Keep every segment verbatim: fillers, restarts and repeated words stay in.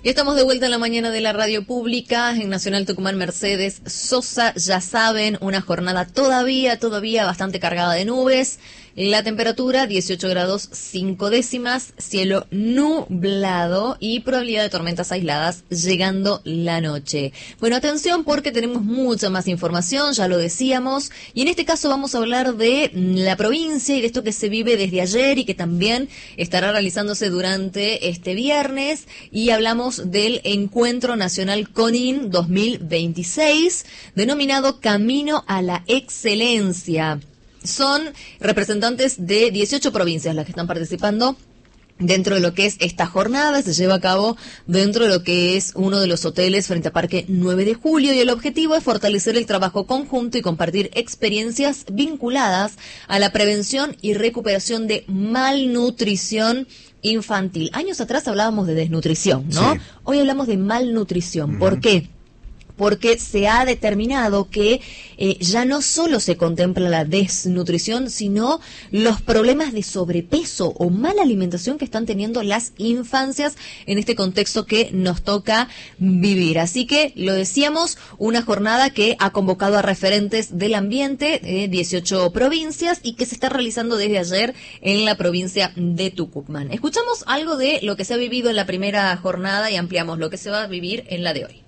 Y estamos de vuelta en la mañana de la radio pública en Nacional Tucumán. Mercedes Sosa, ya saben, una jornada todavía, todavía bastante cargada de nubes. La temperatura dieciocho grados cinco décimas, cielo nublado y probabilidad de tormentas aisladas llegando la noche. Bueno, atención porque tenemos mucha más información, ya lo decíamos, y en este caso vamos a hablar de la provincia y de esto que se vive desde ayer y que también estará realizándose durante este viernes, y hablamos del Encuentro Nacional CONIN dos mil veintiséis, denominado Camino a la Excelencia. Son representantes de dieciocho provincias las que están participando dentro de lo que es esta jornada. Se lleva a cabo dentro de lo que es uno de los hoteles frente a Parque nueve de julio, y el objetivo es fortalecer el trabajo conjunto y compartir experiencias vinculadas a la prevención y recuperación de malnutrición infantil. Años atrás hablábamos de desnutrición, ¿no? Sí. Hoy hablamos de malnutrición. Uh-huh. ¿Por qué? Porque se ha determinado que eh, ya no solo se contempla la desnutrición, sino los problemas de sobrepeso o mala alimentación que están teniendo las infancias en este contexto que nos toca vivir. Así que, lo decíamos, una jornada que ha convocado a referentes del ambiente de dieciocho provincias y que se está realizando desde ayer en la provincia de Tucumán. Escuchamos algo de lo que se ha vivido en la primera jornada y ampliamos lo que se va a vivir en la de hoy.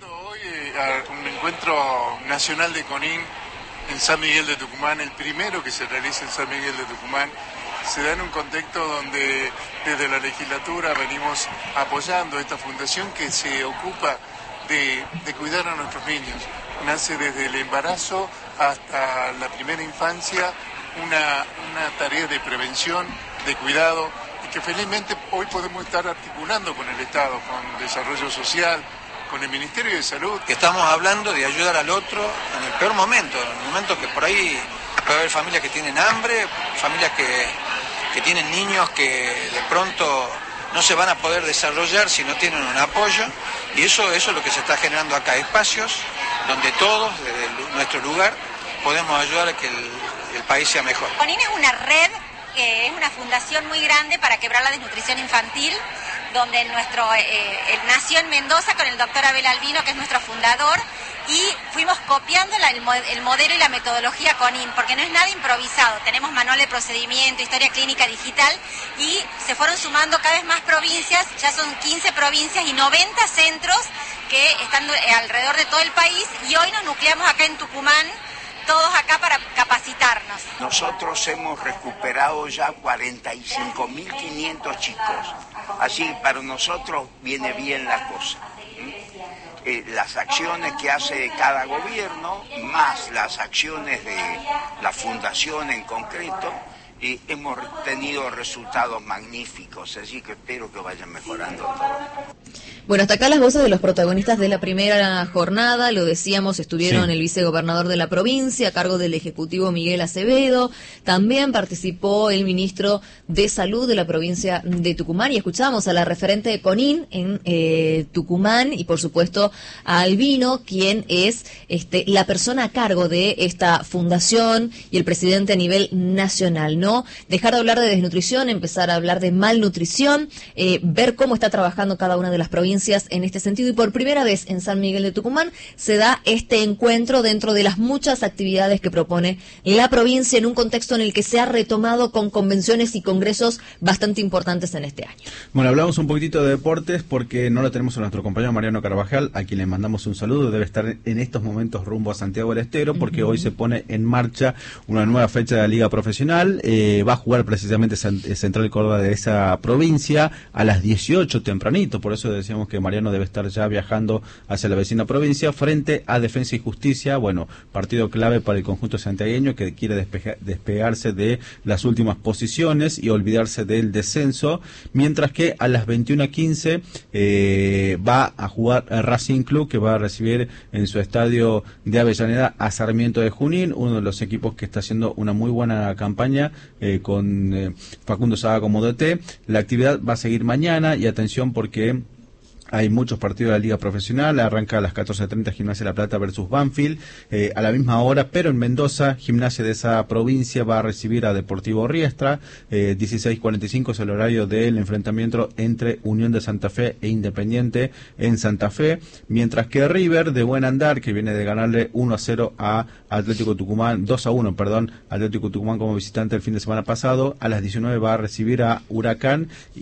A un encuentro nacional de CONIN en San Miguel de Tucumán, el primero que se realiza en San Miguel de Tucumán, se da en un contexto donde desde la legislatura venimos apoyando esta fundación que se ocupa de, de cuidar a nuestros niños. Nace desde el embarazo hasta la primera infancia una, una tarea de prevención, de cuidado, y que felizmente hoy podemos estar articulando con el Estado, con Desarrollo Social, con el Ministerio de Salud. Que estamos hablando de ayudar al otro en el peor momento, en el momento que por ahí puede haber familias que tienen hambre, familias que, que tienen niños que de pronto no se van a poder desarrollar si no tienen un apoyo, y eso, eso es lo que se está generando acá, espacios donde todos, desde el, nuestro lugar, podemos ayudar a que el, el país sea mejor. CONIN es una red, que es una fundación muy grande para quebrar la desnutrición infantil, donde nuestro eh, él nació en Mendoza con el doctor Abel Albino, que es nuestro fundador, y fuimos copiando la, el, el modelo y la metodología CONIN, porque no es nada improvisado. Tenemos manual de procedimiento, historia clínica digital, y se fueron sumando cada vez más provincias, ya son quince provincias y noventa centros que están alrededor de todo el país, y hoy nos nucleamos acá en Tucumán, todos acá para capacitarnos. Nosotros hemos recuperado ya cuarenta y cinco mil quinientos chicos, así para nosotros viene bien la cosa. Eh, las acciones que hace cada gobierno, más las acciones de la fundación en concreto, y hemos tenido resultados magníficos, así que espero que vayan mejorando todo. Bueno, hasta acá las voces de los protagonistas de la primera jornada, lo decíamos, estuvieron sí. El vicegobernador de la provincia a cargo del Ejecutivo Miguel Acevedo, también participó el ministro de Salud de la provincia de Tucumán, y escuchamos a la referente de CONIN en eh, Tucumán, y por supuesto a Albino, quien es este, la persona a cargo de esta fundación y el presidente a nivel nacional, ¿no? Dejar de hablar de desnutrición, empezar a hablar de malnutrición, eh, ver cómo está trabajando cada una de las provincias en este sentido, y por primera vez en San Miguel de Tucumán se da este encuentro dentro de las muchas actividades que propone la provincia en un contexto en el que se ha retomado con convenciones y congresos bastante importantes en este año. Bueno, hablamos un poquitito de deportes porque no lo tenemos a nuestro compañero Mariano Carvajal, a quien le mandamos un saludo. Debe estar en estos momentos rumbo a Santiago del Estero porque uh-huh. hoy se pone en marcha una nueva fecha de la Liga Profesional. Eh, va a jugar precisamente Central Córdoba de esa provincia a las dieciocho tempranito, por eso decíamos que Mariano debe estar ya viajando hacia la vecina provincia frente a Defensa y Justicia. Bueno, partido clave para el conjunto santiagueño que quiere despeja, despegarse de las últimas posiciones y olvidarse del descenso, mientras que a las veintiuna quince eh, va a jugar Racing Club, que va a recibir en su estadio de Avellaneda a Sarmiento de Junín, uno de los equipos que está haciendo una muy buena campaña eh, con eh, Facundo Saga como D T. La actividad va a seguir mañana, y atención porque Hay muchos partidos de la Liga Profesional, arranca a las catorce treinta Gimnasia La Plata versus Banfield, eh, a la misma hora, pero en Mendoza, Gimnasia de esa provincia va a recibir a Deportivo Riestra, eh, dieciséis cuarenta y cinco es el horario del enfrentamiento entre Unión de Santa Fe e Independiente en Santa Fe, mientras que River, de buen andar, que viene de ganarle uno a cero a Atlético Tucumán, dos a uno, perdón, Atlético Tucumán como visitante el fin de semana pasado, a las diecinueve va a recibir a Huracán.